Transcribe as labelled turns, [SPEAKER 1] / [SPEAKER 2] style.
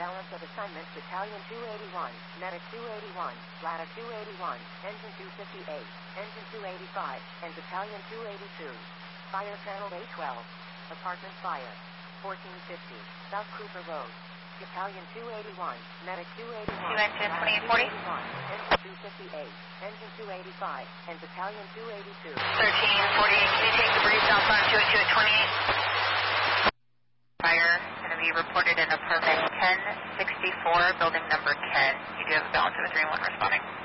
[SPEAKER 1] balance of assignment, Battalion 281, Medic 281, Ladder 281, Engine 258, Engine 285, and Battalion 282. Fire Channel A12. Apartment fire. 1450, South Cooper Road. Battalion 281, Medic 281,
[SPEAKER 2] Engine 2840,
[SPEAKER 1] Engine 258, Engine 285, and Battalion 282.
[SPEAKER 2] 1348, can you take the breeze south on 282 at 28? Fire going to be reported in apartment 1064, building number 10. You do have a balance of a 3-1 responding.